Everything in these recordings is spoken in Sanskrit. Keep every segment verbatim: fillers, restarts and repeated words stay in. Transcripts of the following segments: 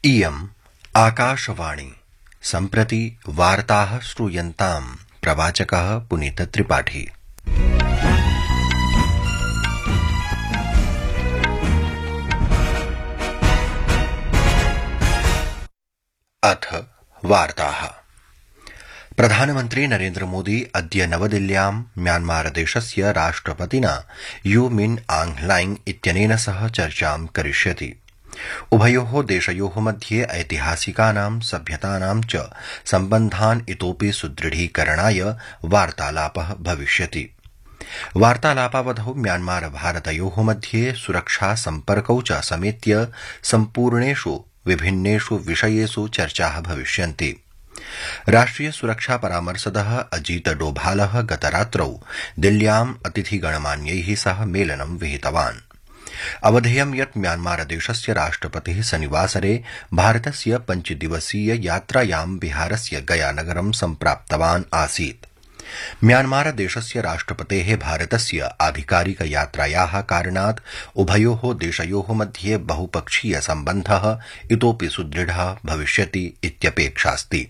इयम् आकाशवाणी सम्प्रति वार्ताः श्रूयन्ताम् प्रवाचकः पुनीतत्रिपाठी। अथ वार्ताः। प्रधानमन्त्री नरेन्द्र मोदी अद्य नवदिल्ल्यां म्यांमारदेशस्य राष्ट्रपतिना यू मिन आंग ह्लाइंग इत्यनेन सह चर्चां करिष्यति। उभयोः देशयोः मध्ये ऐतिहासिकानां सभ्यतानां च सम्बन्धान् इतोपि सुदृढीकरणाय वार्तालापः भविष्यति। वार्तालापावधौ म्यांमार भारतयोः मध्ये सुरक्षा सम्पर्कौ च समेत्य सम्पूर्णेषु विभिन्नेषु विषयेषु चर्चाः भविष्यन्ति। राष्ट्रिय सुरक्षा परामर्शदः अजीत डोभालः गतरात्रौ दिल्ल्याम् अतिथिगणमान्यैः सह मेलनं विहितवान्। अवधेयं यत् म्यांमारदेशस्य राष्ट्रपतिः शनिवासरे भारतस्य पञ्चदिवसीय यात्रायां बिहारस्य गयानगरं सम्प्राप्तवान् आसीत्। म्यांमारदेशस्य राष्ट्रपतेः भारतस्य आधिकारिक यात्रायाः कारणात् उभयोः देशयोः मध्ये बहुपक्षीय सम्बन्धः इतोपि सुदृढः भविष्यति इत्यपेक्षास्ति।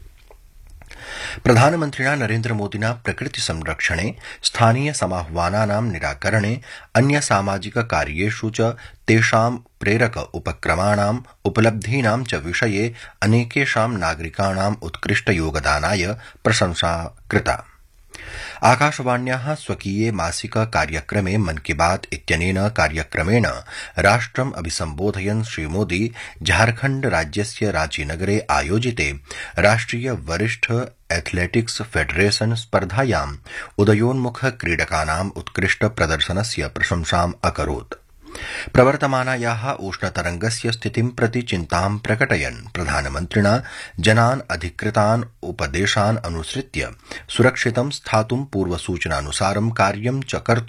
प्रधानमन्त्रिणा नरेन्द्र मोदिना प्रकृति संरक्षणे स्थानीय समाह्वानानां निराकरणे अन्य सामाजिक कार्येषु च तेषां प्रेरक उपक्रमाणाम् उपलब्धीनां च विषये अनेकेषां नागरिकाणाम् उत्कृष्ट योगदानाय प्रशंसा कृता। आकाशवाण्याः स्वकीये मासिक कार्यक्रमे मन की बात इत्यनेन कार्यक्रमेण राष्ट्रम् अभिसम्बोधयन् श्रीमोदी झारखण्ड राज्यस्य रांचीनगरे आयोजिते राष्ट्रिय वरिष्ठ एथलेटिक्स फेडरेशन स्पर्धायाम् उदयोन्मुख क्रीडकानाम् उत्कृष्ट प्रदर्शनस्य प्रशंसाम् अकरोत्। प्रवर्तमानायाः उष्णतरंगस्य स्थितिं प्रति चिन्तां प्रकटयन् प्रधानमन्त्रिणा जनान् अधिकृतान् उपदेशान् अनुसृत्य सुरक्षितं स्थातुं पूर्वसूचनानुसारं कार्यं च कर्तुं